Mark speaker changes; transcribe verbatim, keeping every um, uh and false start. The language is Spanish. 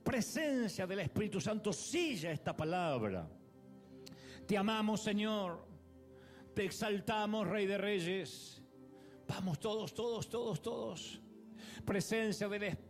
Speaker 1: presencia del Espíritu Santo, silla esta palabra. Te amamos, Señor. Te exaltamos, Rey de Reyes. Vamos todos, todos, todos, todos. Presencia del Espíritu